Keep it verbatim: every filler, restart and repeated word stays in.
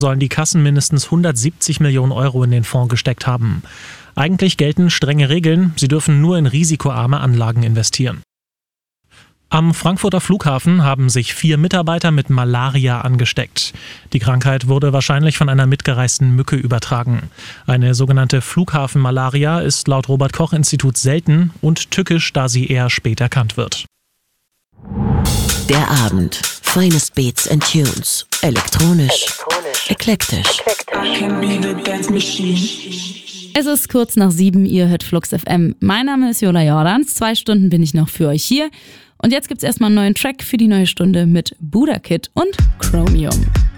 sollen die Kassen mindestens hundertsiebzig Millionen Euro in den Fonds gesteckt haben. Eigentlich gelten strenge Regeln, sie dürfen nur in risikoarme Anlagen investieren. Am Frankfurter Flughafen haben sich vier Mitarbeiter mit Malaria angesteckt. Die Krankheit wurde wahrscheinlich von einer mitgereisten Mücke übertragen. Eine sogenannte Flughafenmalaria ist laut Robert-Koch-Institut selten und tückisch, da sie eher spät erkannt wird. Der Abend. Finest Beats and Tunes. Elektronisch. Eklektisch. Es ist kurz nach sieben, ihr hört Flux F M. Mein Name ist Jola Jordans. Zwei Stunden bin ich noch für euch hier. Und jetzt gibt's erstmal einen neuen Track für die neue Stunde mit Buddha Kid und Chromium.